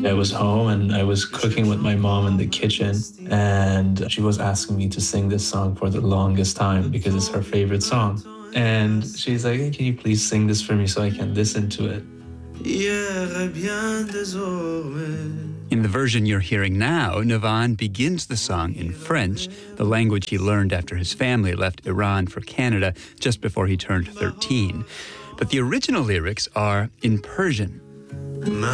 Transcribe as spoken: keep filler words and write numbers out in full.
I was home and I was cooking with my mom in the kitchen, and she was asking me to sing this song for the longest time because it's her favorite song. And she's like, hey, can you please sing this for me so I can listen to it? In the version you're hearing now, Navan begins the song in French, the language he learned after his family left Iran for Canada just before he turned thirteen. But the original lyrics are in Persian.